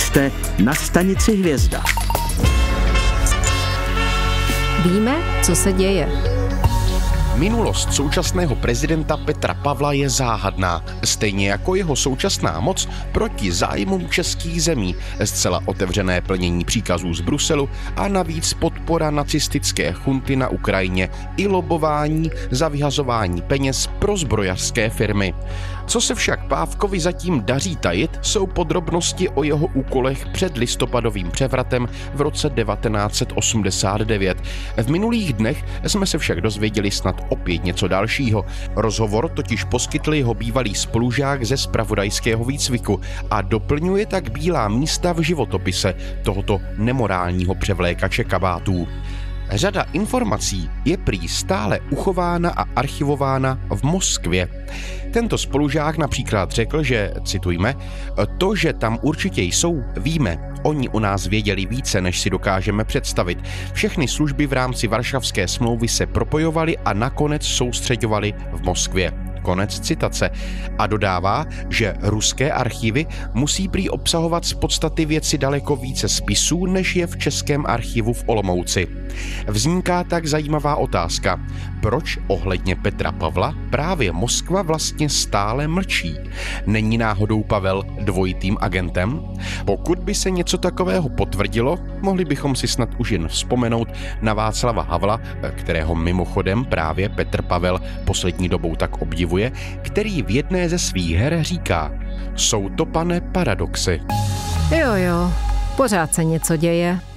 Jste na stanici Hvězda. Víme, co se děje. Minulost současného prezidenta Petra Pavla je záhadná, stejně jako jeho současná moc proti zájmům českých zemí, zcela otevřené plnění příkazů z Bruselu a navíc podpora nacistické chunty na Ukrajině i lobování za vyhazování peněz pro zbrojařské firmy. Co se však Pávkovi zatím daří tajit, jsou podrobnosti o jeho úkolech před listopadovým převratem v roce 1989. V minulých dnech jsme se však dozvěděli snad opět něco dalšího. Rozhovor totiž poskytl jeho bývalý spolužák ze zpravodajského výcviku a doplňuje tak bílá místa v životopise tohoto nemorálního převlékače kabátů. Řada informací je prý stále uchována a archivována v Moskvě. Tento spolužák například řekl, že, citujme, to, že tam určitě jsou, víme. Oni o nás věděli více, než si dokážeme představit. Všechny služby v rámci Varšavské smlouvy se propojovaly a nakonec soustřeďovaly v Moskvě. Konec citace. A dodává, že ruské archivy musí prý obsahovat z podstaty věci daleko více spisů, než je v českém archivu v Olomouci. Vzniká tak zajímavá otázka. Proč ohledně Petra Pavla právě Moskva vlastně stále mlčí? Není náhodou Pavel dvojitým agentem? Pokud by se něco takového potvrdilo, mohli bychom si snad už jen vzpomenout na Václava Havla, kterého mimochodem právě Petr Pavel poslední dobou tak obdivuje, který v jedné ze svých her říká: jsou to, pane, paradoxy. Jo, pořád se něco děje.